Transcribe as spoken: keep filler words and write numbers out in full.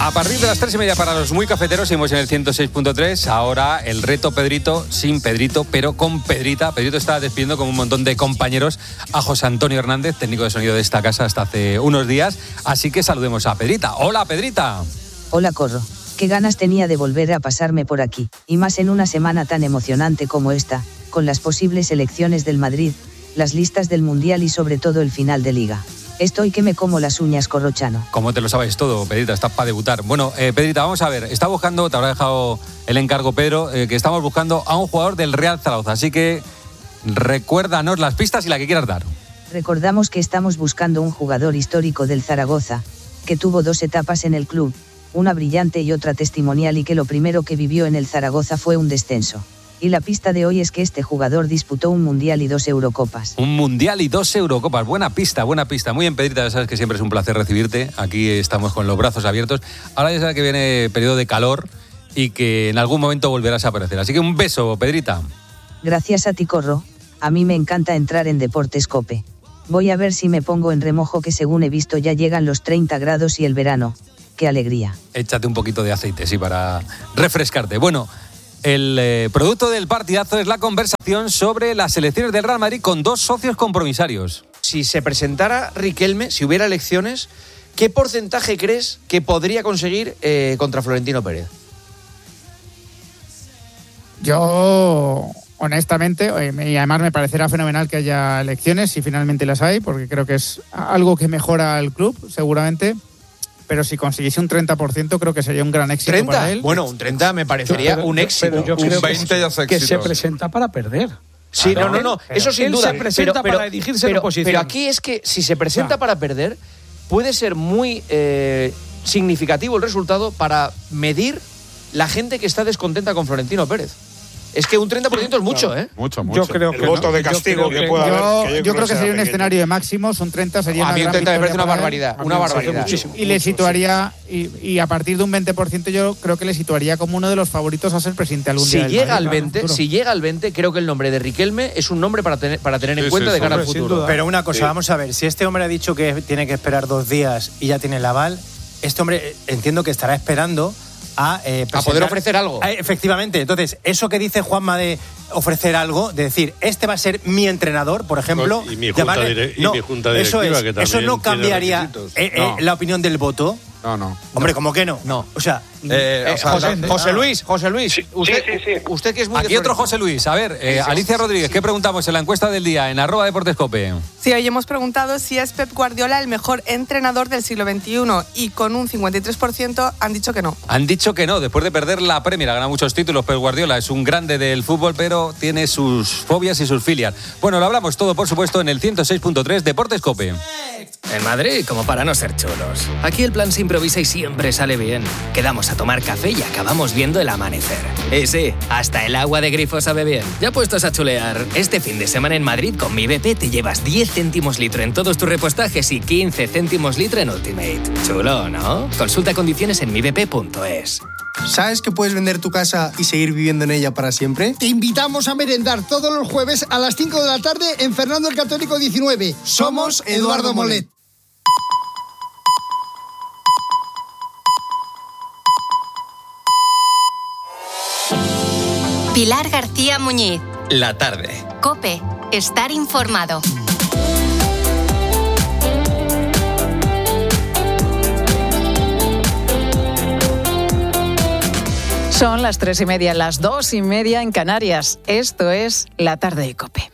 A partir de las tres y media para los muy cafeteros, seguimos en el ciento seis punto tres. Ahora el reto Pedrito, sin Pedrito, pero con Pedrita. Pedrito está despidiendo con un montón de compañeros a José Antonio Hernández, técnico de sonido de esta casa hasta hace unos días. Así que saludemos a Pedrita. Hola, Pedrita. Hola, Corro. Qué ganas tenía de volver a pasarme por aquí, y más en una semana tan emocionante como esta, con las posibles elecciones del Madrid, las listas del Mundial y sobre todo el final de Liga. Estoy que me como las uñas, Corrochano. ¿Cómo te lo sabes todo, Pedrita? Estás para debutar. Bueno, eh, Pedrita, vamos a ver. Está buscando, te habrá dejado el encargo, Pedro, eh, que estamos buscando a un jugador del Real Zaragoza. Así que recuérdanos las pistas y la que quieras dar. Recordamos que estamos buscando un jugador histórico del Zaragoza, que tuvo dos etapas en el club, una brillante y otra testimonial, y que lo primero que vivió en el Zaragoza fue un descenso. Y la pista de hoy es que este jugador disputó un Mundial y dos Eurocopas. Un Mundial y dos Eurocopas. Buena pista, buena pista. Muy bien, Pedrita, ya sabes que siempre es un placer recibirte. Aquí estamos con los brazos abiertos. Ahora ya sabes que viene periodo de calor y que en algún momento volverás a aparecer. Así que un beso, Pedrita. Gracias a ti, Corro. A mí me encanta entrar en Deportes Cope. Voy a ver si me pongo en remojo, que según he visto ya llegan los treinta grados y el verano. ¡Qué alegría! Échate un poquito de aceite, sí, para refrescarte. Bueno, el eh, producto del partidazo es la conversación sobre las elecciones del Real Madrid con dos socios compromisarios. Si se presentara Riquelme, si hubiera elecciones, ¿qué porcentaje crees que podría conseguir eh, contra Florentino Pérez? Yo, honestamente, y además me parecerá fenomenal que haya elecciones, si finalmente las hay, porque creo que es algo que mejora al club, seguramente. Pero si consiguiese un treinta por ciento, creo que sería un gran éxito ¿treinta? Para él. Bueno, un treinta me parecería pero, un éxito. Pero yo creo un veinte ya es que, que se éxito. presenta para perder. Sí, Claro. no, no, no, Pero eso sin él duda. se presenta pero, pero, para dirigirse pero, en oposición. Pero aquí es que si se presenta Claro. para perder, puede ser muy eh, significativo el resultado para medir la gente que está descontenta con Florentino Pérez. Es que un treinta por ciento es mucho, Claro. ¿eh? Mucho, mucho. Yo creo el que voto no. de Yo castigo creo que, que- pueda Yo, haber. yo creo que sería un pequeño. escenario de máximos, un treinta sería A una mí un gran treinta me victoria parece una para él. barbaridad, A mí una me parece barbaridad. muchísimo. Y le situaría, y, y a partir de un veinte por ciento yo creo que le situaría como uno de los favoritos a ser presidente algún Si día del llega Madrid, al claro, veinte, futuro. si llega al veinte, creo que el nombre de Riquelme es un nombre para tener, para tener en Sí, cuenta sí, de cara al hombre, sin futuro. duda. Pero una cosa, Sí. vamos a ver, si este hombre ha dicho que tiene que esperar dos días y ya tiene el aval, este hombre eh, entiendo que estará esperando a eh, A poder ofrecer algo. Ah, efectivamente, entonces, eso que dice Juanma de ofrecer algo, de decir, este va a ser mi entrenador, por ejemplo. Y mi junta, llamarle- dire- y no, mi junta eso directiva, es, que también eso no tiene cambiaría requisitos. eh, eh, No. la opinión del voto. No, no. Hombre, ¿cómo que no? No. O sea, Eh, Eh, o sea, José, la- José Luis, José Luis, usted, sí, sí. usted que es muy de Aquí otro Florentino. José Luis. A ver, eh, Alicia Rodríguez, ¿qué preguntamos en la encuesta del día en arroba Deportes Cope? Sí, hoy hemos preguntado si es Pep Guardiola el mejor entrenador del siglo veintiuno y con un cincuenta y tres por ciento han dicho que no. Han dicho que no, después de perder la Premier, ha ganado muchos títulos, Pep Guardiola es un grande del fútbol, pero tiene sus fobias y sus filias. Bueno, lo hablamos todo, por supuesto, en el ciento seis punto tres Deportes Cope. En Madrid, como para no ser chulos. Aquí el plan se improvisa y siempre sale bien. Quedamos a tomar café y acabamos viendo el amanecer. Y sí, hasta el agua de grifo sabe bien. Ya puestos a chulear, este fin de semana en Madrid con mi B P te llevas diez céntimos litro en todos tus repostajes y quince céntimos litro en Ultimate. Chulo, ¿no? Consulta condiciones en mi b p punto es. ¿Sabes que puedes vender tu casa y seguir viviendo en ella para siempre? Te invitamos a merendar todos los jueves a las cinco de la tarde en Fernando el Católico diecinueve. Somos Eduardo Molet. Pilar García Muñiz. La tarde. COPE. Estar informado. Son las tres y media, las dos y media en Canarias. Esto es La Tarde de COPE.